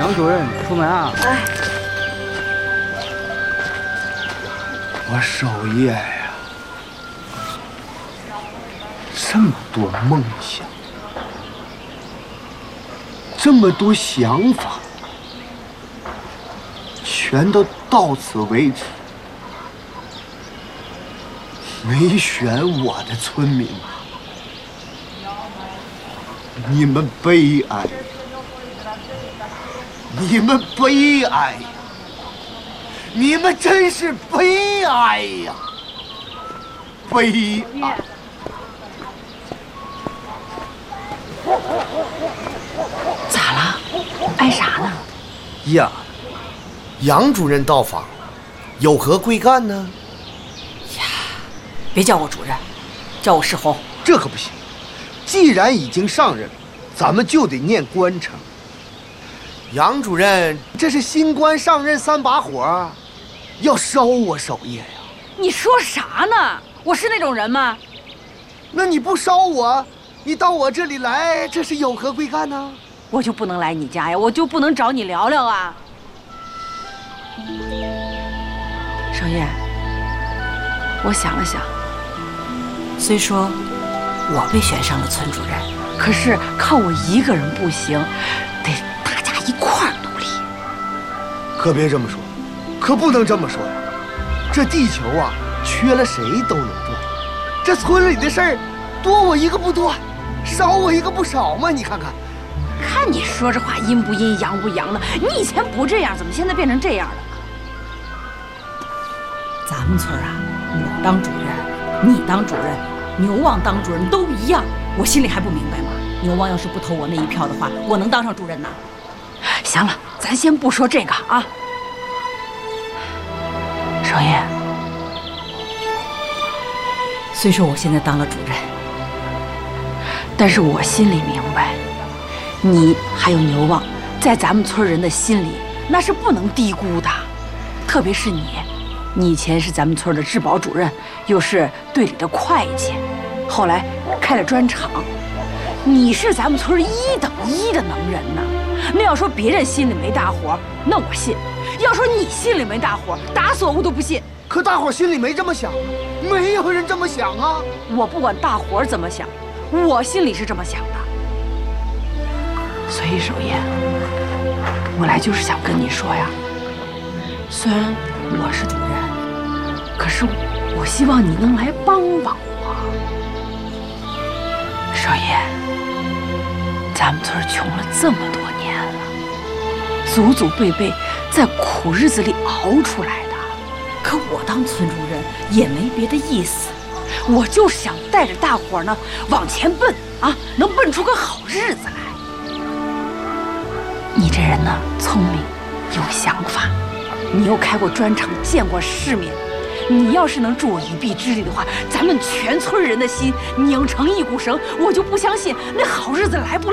杨主任出门啊！ 哎， 我守夜呀，这么多梦想，这么多想法，全都到此为止，没选我的村民，你们悲哀，你们悲哀，你们真是悲哀呀！悲哀。 咋了？哀啥呢？ 呀，杨主任到访，有何贵干呢？ 呀，别叫我主任，叫我世红。 这可不行，既然已经上任，咱们就得念官称。杨主任，这是新官上任3把火，要烧我守夜呀！ 你说啥呢？我是那种人吗？ 那你不烧我，你到我这里来，这是有何贵干呢？ 我就不能来你家呀？我就不能找你聊聊啊？守夜，我想了想，虽说我被选上了村主任，可是靠我一个人不行，得大家一块儿努力。 可别这么说，可不能这么说呀！这地球啊，缺了谁都能转。这村里的事儿，多我一个不多，少我一个不少嘛。你看看， 看你说这话阴不阴阳不阳的，你以前不这样，怎么现在变成这样了？咱们村啊，我当主任，你当主任，牛旺当主任都一样，我心里还不明白吗？牛旺要是不投我那一票的话，我能当上主任呐？行了，咱先不说这个啊。守夜，虽说我现在当了主任，但是我心里明白，你还有牛旺，在咱们村人的心里那是不能低估的。特别是你以前是咱们村的治保主任，又是队里的会计，后来开了砖厂，你是咱们村1等1的能人呢。那要说别人心里没大火，那我信；要说你心里没大火，打死我都不信。 可大伙心里没这么想啊，没有人这么想啊。 我不管大伙怎么想，我心里是这么想的。所以守夜，我来就是想跟你说呀，虽然我是主任，可是我希望你能来帮帮我。守夜，咱们村穷了这么多年了，祖祖辈辈在苦日子里熬出来的。可我当村主任也没别的意思，我就是想带着大伙呢往前奔啊，能奔出个好日子来。你这人呢，聪明，有想法，你又开过砖厂，见过世面。你要是能助我一臂之力的话，咱们全村人的心拧成一股绳，我就不相信那好日子来不了。